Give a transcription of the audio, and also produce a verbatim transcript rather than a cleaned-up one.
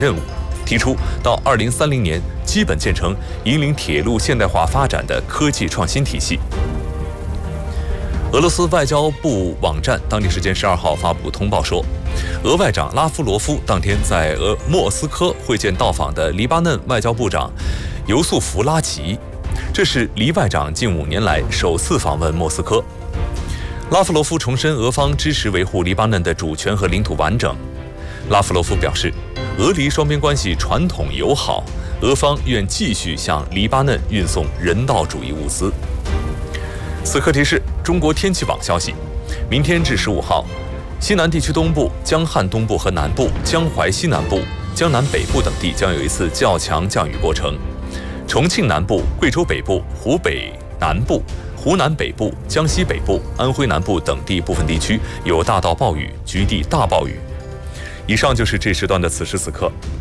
任务，提出到二零三零年基本建成引领铁路现代化发展的科技创新体系。俄罗斯外交部网站当地时间十二号发布通报说，俄外长拉夫罗夫当天在俄莫斯科会见到访的黎巴嫩外交部长尤素弗拉吉，这是黎外长近五年来首次访问莫斯科。拉夫罗夫重申俄方支持维护黎巴嫩的主权和领土完整。拉夫罗夫表示，俄黎双边关系传统友好，俄方愿继续向黎巴嫩运送人道主义物资。此刻提示：中国天气网消息，明天至十五号，西南地区东部、江汉东部和南部、江淮西南部、江南北部等地将有一次较强降雨过程。重庆南部、贵州北部、湖北南部、湖南北部、江西北部、安徽南部等地部分地区有大到暴雨，局地大暴雨。以上就是这时段的此时此刻。